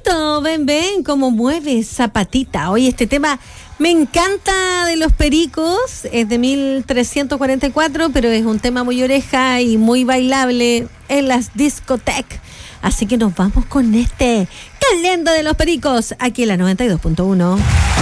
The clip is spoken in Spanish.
Perito, ven, cómo mueve esa patita. Oye, este tema me encanta de los Pericos, es de 1344, pero es un tema muy oreja y muy bailable en las discotecas. Así que nos vamos con este Calenda de los Pericos, aquí en la 92.1.